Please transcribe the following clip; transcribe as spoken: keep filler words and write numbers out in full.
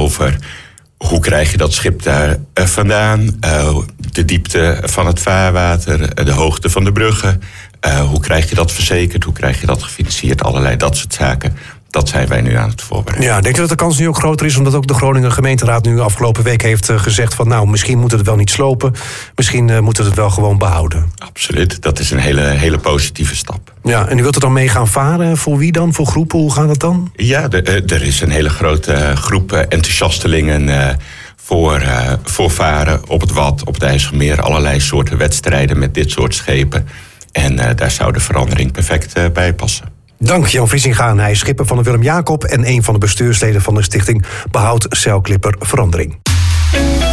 over hoe krijg je dat schip daar uh, vandaan, uh, de diepte van het vaarwater, uh, de hoogte van de bruggen. Uh, hoe krijg je dat verzekerd, hoe krijg je dat gefinancierd, allerlei dat soort zaken. Dat zijn wij nu aan het voorbereiden. Ja, denk je dat de kans nu ook groter is, omdat ook de Groninger gemeenteraad nu afgelopen week heeft uh, gezegd van nou, misschien moeten we het wel niet slopen, misschien uh, moeten we het wel gewoon behouden? Absoluut, dat is een hele, hele positieve stap. Ja, en u wilt er dan mee gaan varen? Voor wie dan? Voor groepen? Hoe gaat dat dan? Ja, de, uh, er is een hele grote uh, groep uh, enthousiastelingen uh, voor, uh, voor varen op het Wad, op het IJsselmeer, allerlei soorten wedstrijden met dit soort schepen. En uh, daar zou de verandering perfect uh, bij passen. Dank Jan Vissinga. Hij is schipper van de Willem Jacob en een van de bestuursleden van de stichting Behoud Zeilclipper Verandering.